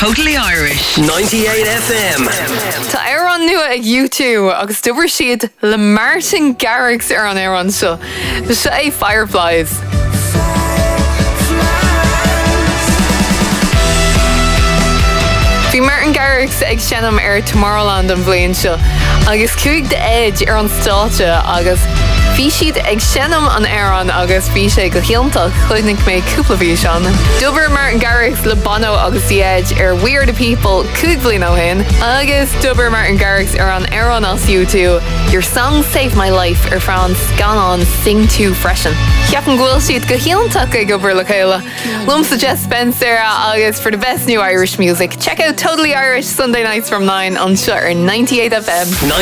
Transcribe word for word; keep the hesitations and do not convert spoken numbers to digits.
Totally Irish. ninety-eight F M. Tá Éireann nua ag U two agus dubair siad le Martin Garrix ar an Éireann seo. Se é Fireflies. Bhí Martin Garrix ag seanam ar Tomorrowland an bhliain seo agus cuaig de Edge ar an státe agus bhí siad ag seanam an Éireann agus bhí sé go hiantach chuinnig mé cúpla bhí seán. Dubair Martin Garrix le Bono agus The Edge ar We Are The People cúig bliain ó hin agus dubair Martin Garrix ar an Éireann as U two Your Song Saved My Life ar fran scan Sing Too Freshen. Ceapan ghfuil siad go hiantach ag obair le chéile. Lum suggest Spencer agus for the best new Irish music. Check out Totally Irish Sunday nights from nine on Shutter ninety-eight F M.